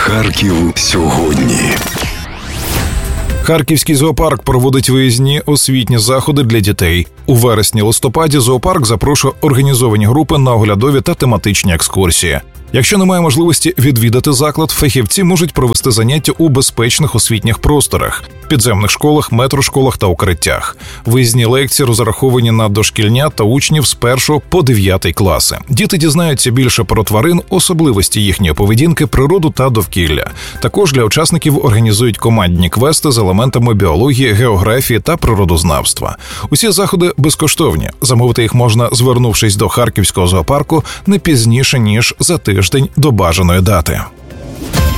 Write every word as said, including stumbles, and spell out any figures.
Харків сьогодні. Харківський зоопарк проводить виїзні освітні заходи для дітей. У вересні-листопаді зоопарк запрошує організовані групи на оглядові та тематичні екскурсії. Якщо немає можливості відвідати заклад, фахівці можуть провести заняття у безпечних освітніх просторах – підземних школах, метрошколах та укриттях. Виїзні лекції розраховані на дошкільнят та учнів з першого по дев'ятий класи. Діти дізнаються більше про тварин, особливості їхньої поведінки, природу та довкілля. Також для учасників організують командні квести з елементами біології, географії та природознавства. Усі заходи безкоштовні. Замовити їх можна, звернувшись до Харківського зоопарку не пізніше, ніж за тиждень до бажаної дати.